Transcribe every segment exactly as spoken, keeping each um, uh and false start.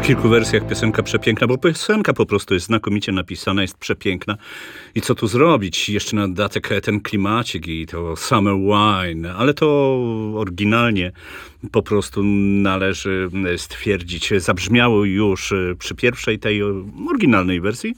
kilku wersjach piosenka przepiękna, bo piosenka po prostu jest znakomicie napisana, jest przepiękna. I co tu zrobić? Jeszcze na dodatek ten klimacik i to Summer Wine, ale to oryginalnie po prostu należy stwierdzić, zabrzmiało już przy pierwszej tej oryginalnej wersji.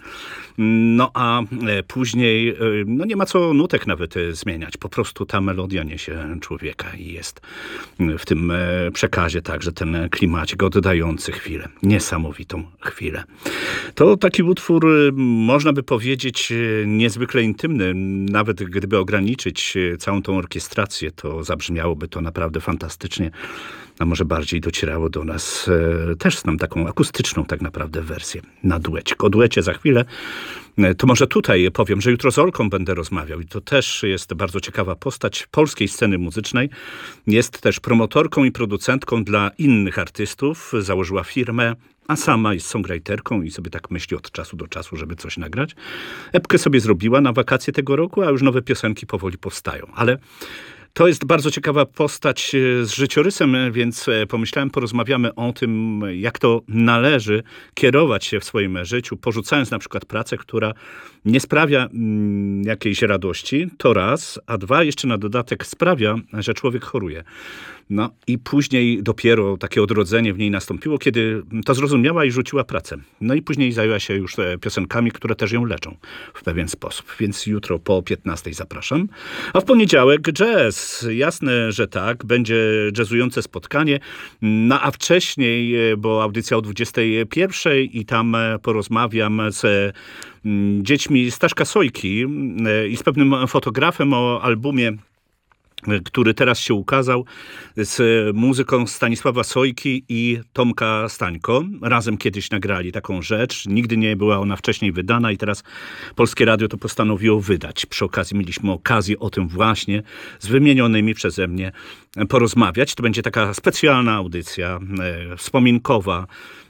No a później no nie ma co nutek nawet zmieniać. Po prostu ta melodia niesie człowieka i jest w tym przekazie także ten klimacik oddający chwilę. Niesamowitą chwilę. To taki utwór, można by powiedzieć, niezwykle intymny. Nawet gdyby ograniczyć całą tą orkiestrację, to zabrzmiałoby to naprawdę fantastycznie. A może bardziej docierało do nas, e, też znam taką akustyczną tak naprawdę wersję na duecie. O duecie za chwilę. E, to może tutaj powiem, że jutro z Olką będę rozmawiał i to też jest bardzo ciekawa postać polskiej sceny muzycznej. Jest też promotorką i producentką dla innych artystów. Założyła firmę, a sama jest songwriterką i sobie tak myśli od czasu do czasu, żeby coś nagrać. Epkę sobie zrobiła na wakacje tego roku, a już nowe piosenki powoli powstają. Ale to jest bardzo ciekawa postać z życiorysem, więc pomyślałem, porozmawiamy o tym, jak to należy kierować się w swoim życiu, porzucając na przykład pracę, która nie sprawia mm, jakiejś radości, to raz, a dwa, jeszcze na dodatek sprawia, że człowiek choruje. No i później dopiero takie odrodzenie w niej nastąpiło, kiedy to zrozumiała i rzuciła pracę. No i później zajęła się już piosenkami, które też ją leczą w pewien sposób. Więc jutro po piętnastej zapraszam. A w poniedziałek jazz. Jasne, że tak. Będzie jazzujące spotkanie. No a wcześniej, bo audycja o dwudziestej pierwszej i tam porozmawiam z dziećmi Staszka Sojki i z pewnym fotografem o albumie, który teraz się ukazał, z muzyką Stanisława Sojki i Tomka Stańko. Razem kiedyś nagrali taką rzecz. Nigdy nie była ona wcześniej wydana i teraz Polskie Radio to postanowiło wydać. Przy okazji mieliśmy okazję o tym właśnie z wymienionymi przeze mnie porozmawiać. To będzie taka specjalna audycja, e, wspominkowa,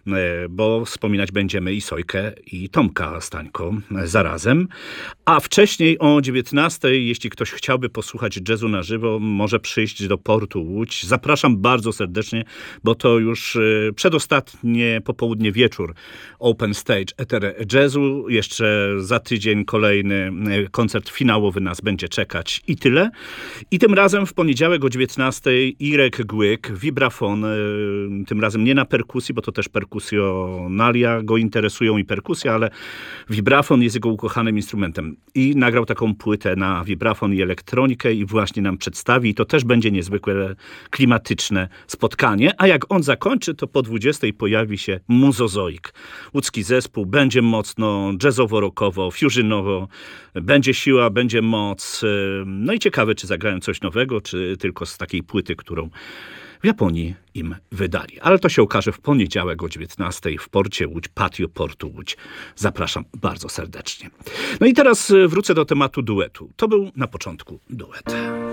bo wspominać będziemy i Sojkę, i Tomka Stańko zarazem. A wcześniej o dziewiętnastej, jeśli ktoś chciałby posłuchać jazzu na żywo, może przyjść do Portu Łódź. Zapraszam bardzo serdecznie, bo to już przedostatnie popołudnie wieczór Open Stage Eter Jazzu. Jeszcze za tydzień kolejny koncert finałowy nas będzie czekać i tyle. I tym razem w poniedziałek o dziewiętnastej Irek Głyk, vibrafon, tym razem nie na perkusji, bo to też perkusja, perkusjonalia go interesują i perkusja, ale vibrafon jest jego ukochanym instrumentem. I nagrał taką płytę na vibrafon i elektronikę i właśnie nam przedstawi. I to też będzie niezwykle klimatyczne spotkanie. A jak on zakończy, to po dwudziestej pojawi się Muzozoik. Łódzki zespół, będzie mocno jazzowo-rockowo, fusionowo, będzie siła, będzie moc. No i ciekawe, czy zagrają coś nowego, czy tylko z takiej płyty, którą w Japonii im wydali. Ale to się okaże w poniedziałek o dziewiętnastej w Porcie Łódź, Patio Portu Łódź. Zapraszam bardzo serdecznie. No i teraz wrócę do tematu duetu. To był na początku duet.